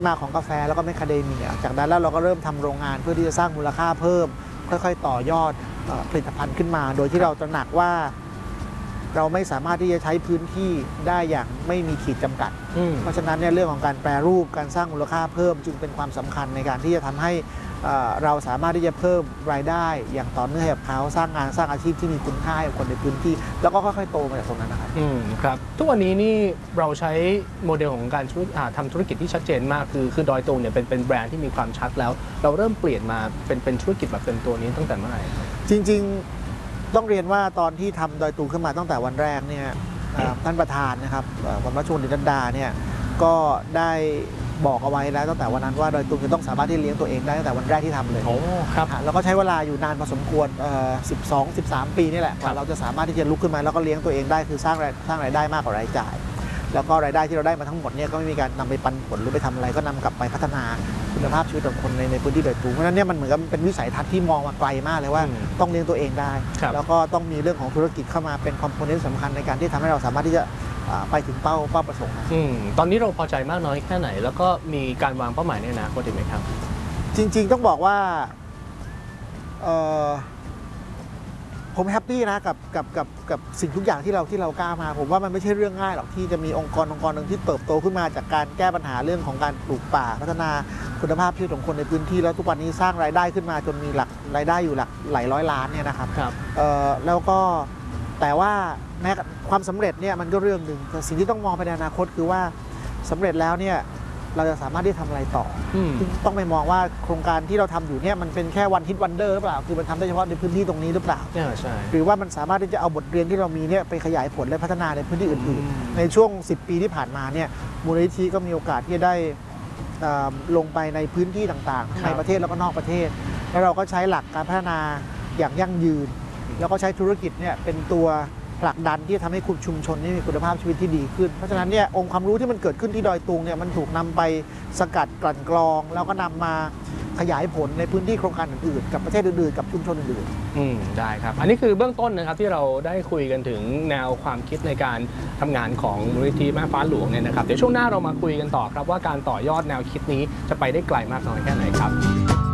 มาของกาแฟแล้วก็แมคคาเดเมียจากนั้นแล้วเราก็เริ่มทำโรงงานเพื่อที่จะสร้างมูลค่าเพิ่มค่อยๆต่อยอดผลิตภัณฑ์ขึ้นมา โดยที่เราตระหนักว่าเราไม่สามารถที่จะใช้พื้นที่ได้อย่างไม่มีขีดจำกัดเพราะฉะนั้นเนี่ยเรื่องของการแปรรูปการสร้างมูลค่าเพิ่มจึงเป็นความสำคัญในการที่จะทำให้เราสามารถที่จะเพิ่มรายได้อย่างต่อเนื่องให้กับเขาสร้างงานสร้างอาชีพที่มีคุณค่ากับคนในพื้นที่แล้วก็ค่อยๆโตมาจากตรงนั้นนะครับครับทุกวันนี้นี่เราใช้โมเดลของการทำธุรกิจที่ชัดเจนมากคือดอยตุงเนี่ยเป็นแบรนด์ที่มีความชัดแล้วเราเริ่มเปลี่ยนมาเป็นธุรกิจแบบเต็มตัวนี้ตั้งแต่เมื่อไหร่จริงๆต้องเรียนว่าตอนที่ทำดอยตุงขึ้นมาตั้งแต่วันแรกเนี่ยท่านประธานนะครับวันรัชวงศ์ดินดาเนี่ยก็ได้บอกเอาไว้แล้วตั้งแต่วันนั้นว่าดอยตุงจะต้องสามารถที่เลี้ยงตัวเองได้ตั้งแต่วันแรกที่ทำเลยครับแล้วก็ใช้เวลาอยู่นานพอสมควร12-13 ปีนี่แหละกว่าเราจะสามารถที่จะลุกขึ้นมาแล้วก็เลี้ยงตัวเองได้คือสร้างรายได้มากกว่ารายจ่ายแล้วก็รายได้ที่เราได้มาทั้งหมดเนี่ยก็ไม่มีการนำไปปันผลหรือไปทำอะไรก็นำกลับไปพัฒนาคุณภาพชีวิตของคนในพื้นที่ดอยตุงเพราะฉะนั้นเนี่ยมันเหมือนกับเป็นวิสัยทัศน์ที่มองมาไกลมากเลยว่าต้องเลี้ยงตัวเองได้แล้วก็ต้องมีเรื่องของธุรกิจเข้ามาเป็นคอมโพเนนต์สำคัญในการที่ทำให้เราสามารถที่จะไปถึงเป้าประสงค์ตอนนี้เราพอใจมากน้อยแค่ไหนแล้วก็มีการวางเป้าหมายในอนาคตไหมครับจริงๆต้องบอกว่าผมแฮปปี้นะกับสิ่งทุกอย่างที่เราก้าวมาผมว่ามันไม่ใช่เรื่องง่ายหรอกที่จะมีองค์กรหนึ่งที่เติบโตขึ้นมาจากการแก้ปัญหาเรื่องของการปลูกป่าพัฒนาคุณภาพชีวิตของคนในพื้นที่แล้วทุกวันนี้สร้างรายได้ขึ้นมาจนมีรายได้อยู่หลายร้อยล้านเนี่ยนะครับแล้วก็แต่ว่าแม้ความสำเร็จเนี่ยมันก็เรื่องหนึ่งแต่สิ่งที่ต้องมองไปในอนาคตคือว่าสำเร็จแล้วเนี่ยเราจะสามารถที่ทำอะไรต่อต้องไปมองว่าโครงการที่เราทำอยู่เนี่ยมันเป็นแค่วันฮิตวันเดอร์หรือเปล่าคือมันทำได้เฉพาะในพื้นที่ตรงนี้หรือเปล่าใช่หรือว่ามันสามารถที่จะเอาบทเรียนที่เรามีเนี่ยไปขยายผลและพัฒนาในพื้นที่อื่นๆในช่วง10 ปีที่ผ่านมาเนี่ยมูลนิธิก็มีโอกาสที่จะได้ลงไปในพื้นที่ต่างๆในประเทศแล้วก็นอกประเทศแล้วเราก็ใช้หลักการพัฒนาอย่างยั่งยืนแล้วก็ใช้ธุรกิจเนี่ยเป็นตัวผลักดันที่ทำให้คุณชุมชนนี่มีคุณภาพชีวิตที่ดีขึ้นเพราะฉะนั้นเนี่ยองค์ความรู้ที่มันเกิดขึ้นที่ดอยตุงเนี่ยมันถูกนำไปสกัดกลั่นกรองแล้วก็นำมาขยายผลในพื้นที่โครงการอื่นๆกับประเทศอื่นๆกับชุมชนอื่นๆได้ครับอันนี้คือเบื้องต้นนะครับที่เราได้คุยกันถึงแนวความคิดในการทำงานของมูลนิธิแม่ฟ้าหลวงเนี่ยนะครับเดี๋ยวช่วงหน้าเรามาคุยกันต่อครับว่าการต่อยอดแนวคิดนี้จะไปได้ไกลมากน้อยแค่ไหนครับ